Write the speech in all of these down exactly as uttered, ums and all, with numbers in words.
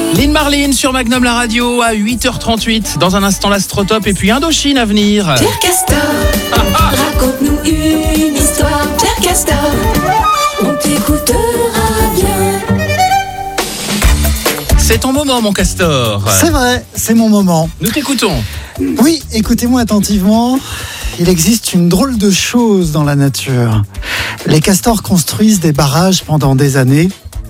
Lynn Marlin sur Magnum la radio à huit heures trente-huit. Dans un instant l'Astrotop et puis Indochine à venir. Pierre Castor, raconte-nous une histoire. Pierre Castor, on t'écoutera bien. C'est ton moment mon castor. C'est vrai, c'est mon moment. Nous t'écoutons. Oui, écoutez-moi attentivement. Il existe une drôle de chose dans la nature. Les castors construisent des barrages pendant des années.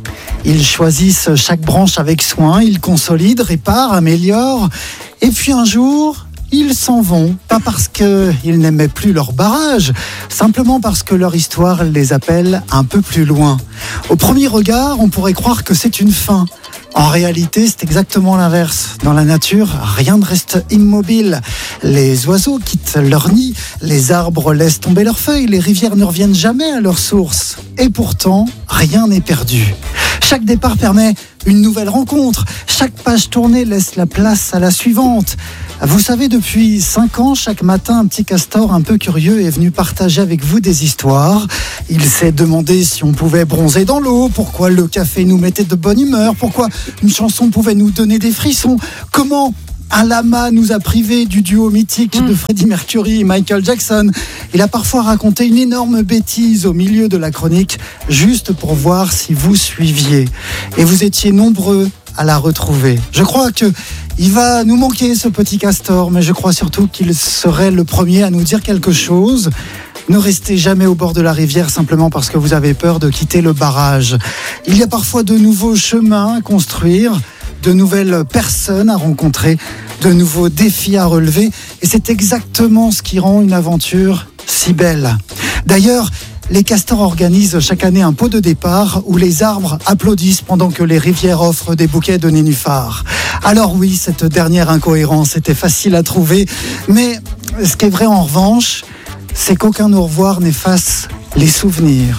Ils choisissent chaque branche avec soin, ils consolident, réparent, améliorent. Et puis un jour, ils s'en vont. Pas parce qu'ils n'aimaient plus leur barrage, simplement parce que leur histoire les appelle un peu plus loin. Au premier regard, on pourrait croire que c'est une fin. En réalité, c'est exactement l'inverse. Dans la nature, rien ne reste immobile. Les oiseaux quittent leur nid, les arbres laissent tomber leurs feuilles, les rivières ne reviennent jamais à leur source. Et pourtant, rien n'est perdu. Chaque départ permet une nouvelle rencontre. Chaque page tournée laisse la place à la suivante. Vous savez, depuis cinq ans, chaque matin, un petit castor un peu curieux est venu partager avec vous des histoires. Il s'est demandé si on pouvait bronzer dans l'eau, pourquoi le café nous mettait de bonne humeur, pourquoi une chanson pouvait nous donner des frissons, comment un lama nous a privés du duo mythique de Freddie Mercury et Michael Jackson. Il a parfois raconté une énorme bêtise au milieu de la chronique, juste pour voir si vous suiviez. Et vous étiez nombreux à la retrouver. Je crois que il va nous manquer ce petit castor, mais je crois surtout qu'il serait le premier à nous dire quelque chose. Ne restez jamais au bord de la rivière simplement parce que vous avez peur de quitter le barrage. Il y a parfois de nouveaux chemins à construire, de nouvelles personnes à rencontrer, de nouveaux défis à relever. Et c'est exactement ce qui rend une aventure si belle. D'ailleurs, les castors organisent chaque année un pot de départ où les arbres applaudissent pendant que les rivières offrent des bouquets de nénuphars. Alors oui, cette dernière incohérence était facile à trouver, mais ce qui est vrai en revanche, c'est qu'aucun au revoir n'efface les souvenirs.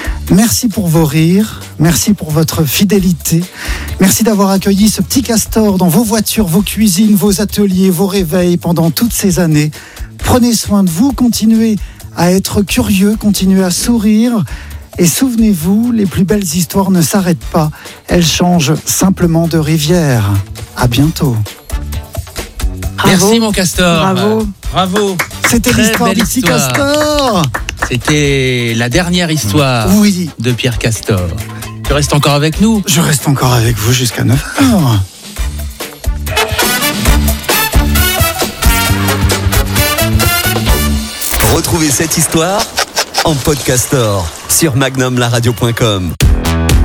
Merci pour vos rires, merci pour votre fidélité, merci d'avoir accueilli ce petit castor dans vos voitures, vos cuisines, vos ateliers, vos réveils pendant toutes ces années. Prenez soin de vous, continuez à être curieux, continuez à sourire. Et souvenez-vous, les plus belles histoires ne s'arrêtent pas. Elles changent simplement de rivière. À bientôt. Bravo. Merci mon castor. Bravo. Bravo. C'était Très l'histoire belle du petit histoire. castor. C'était la dernière histoire Oui. de Pierre Castor. Tu restes encore avec nous? Je reste encore avec vous jusqu'à neuf heures. Retrouvez cette histoire en podcastor sur magnum la radio point com.